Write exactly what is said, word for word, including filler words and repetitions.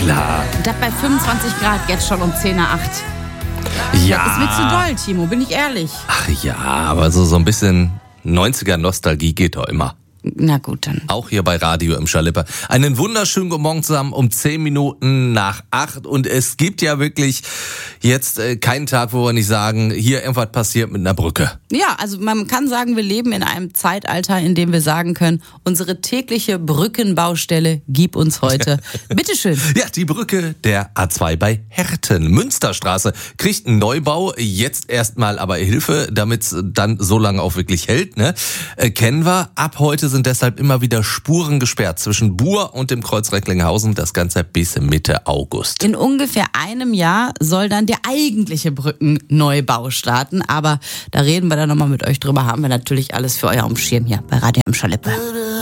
klar. Das bei fünfundzwanzig Grad jetzt schon um zehn nach acht. Ja. Das ist mir zu doll, Timo, bin ich ehrlich. Ach ja, aber so, so ein bisschen neunziger-Nostalgie geht doch immer. Na gut, dann. Auch hier bei Radio im Schalippe. Einen wunderschönen guten Morgen zusammen um zehn Minuten nach acht. Und es gibt ja wirklich jetzt äh, keinen Tag, wo wir nicht sagen, hier irgendwas passiert mit einer Brücke. Ja, also man kann sagen, wir leben in einem Zeitalter, in dem wir sagen können, unsere tägliche Brückenbaustelle gib uns heute. Bitteschön. Ja, die Brücke der A zwei bei Herten. Münsterstraße kriegt einen Neubau. Jetzt erstmal aber Hilfe, damit es dann so lange auch wirklich hält. Ne? Äh, kennen wir. Ab heute sind deshalb immer wieder Spuren gesperrt zwischen Buhr und dem Kreuz Recklinghausen. Das Ganze bis Mitte August. In ungefähr einem Jahr soll dann der eigentliche Brückenneubau starten. Aber da reden wir dann nochmal mit euch drüber. Haben wir natürlich alles für euer Schirm hier bei Radio im Schalippe.